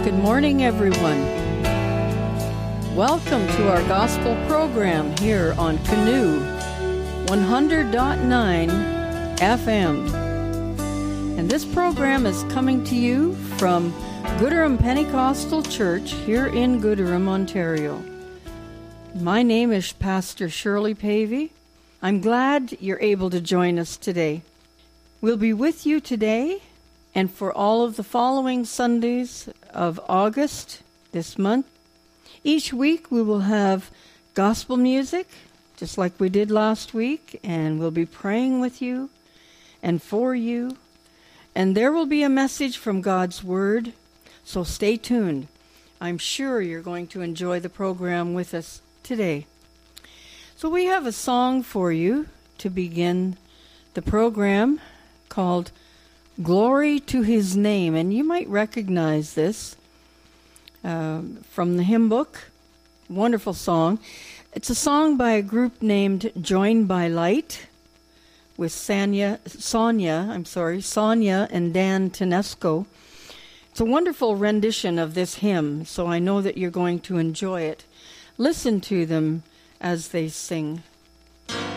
Good morning, everyone. Welcome to our gospel program here on Canoe 100.9 FM. And this program is coming to you from Gooderham Pentecostal Church here in Gooderham, Ontario. My name is Pastor Shirley Pavey. I'm glad you're able to join us today. We'll be with you today and for all of the following Sundays of August this month. Each week we will have gospel music, just like we did last week, and we'll be praying with you and for you. And there will be a message from God's Word, so stay tuned. I'm sure you're going to enjoy the program with us today. So we have a song for you to begin the program called Glory to His Name, and you might recognize this from the hymn book. Wonderful song. It's a song by a group named Joined by Light with Sonia and Dan Tedesco. It's a wonderful rendition of this hymn, so I know that you're going to enjoy it. Listen to them as they sing.